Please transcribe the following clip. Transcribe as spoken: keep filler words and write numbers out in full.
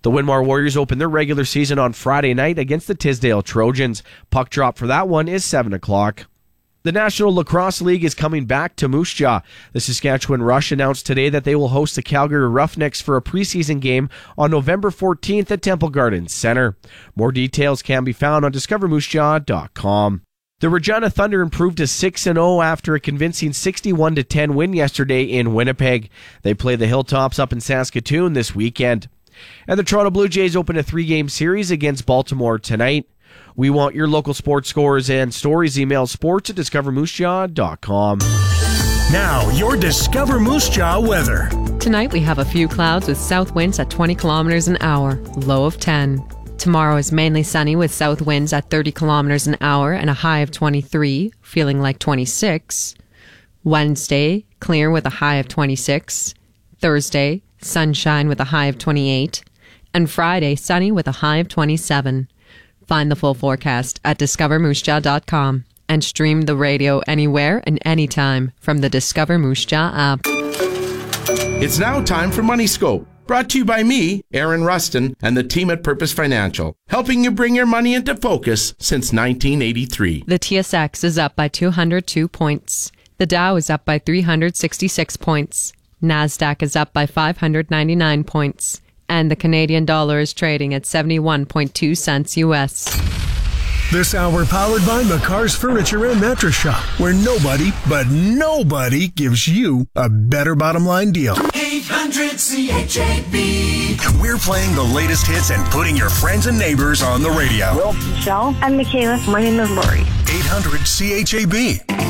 The Winmar Warriors open their regular season on Friday night against the Tisdale Trojans. Puck drop for that one is seven o'clock. The National Lacrosse League is coming back to Moose Jaw. The Saskatchewan Rush announced today that they will host the Calgary Roughnecks for a preseason game on November fourteenth at Temple Gardens Center. More details can be found on discover moose jaw dot com. The Regina Thunder improved to six and oh after a convincing sixty-one to ten win yesterday in Winnipeg. They play the Hilltops up in Saskatoon this weekend. And the Toronto Blue Jays open a three-game series against Baltimore tonight. We want your local sports scores and stories. Email sports at discover moose jaw dot com. Now, your Discover Moose Jaw weather. Tonight we have a few clouds with south winds at twenty kilometers an hour, low of ten. Tomorrow is mainly sunny with south winds at thirty kilometers an hour and a high of twenty-three, feeling like twenty-six. Wednesday, clear with a high of twenty-six. Thursday, sunshine with a high of twenty-eight. And Friday, sunny with a high of twenty-seven. Find the full forecast at discover moose jaw dot com and stream the radio anywhere and anytime from the Discover Moose Jaw app. It's now time for Money Scope, brought to you by me, Aaron Rustin, and the team at Purpose Financial, helping you bring your money into focus since nineteen eighty-three. The T S X is up by two hundred two points. The Dow is up by three hundred sixty-six points. NASDAQ is up by five hundred ninety-nine points. And the Canadian dollar is trading at seventy-one point two cents U S. This hour powered by McCar's Furniture and Mattress Shop, where nobody, but nobody gives you a better bottom line deal. eight hundred C H A B. We're playing the latest hits and putting your friends and neighbors on the radio. Well, Michelle. I'm Michaela. My name is Lori. eight hundred C H A B.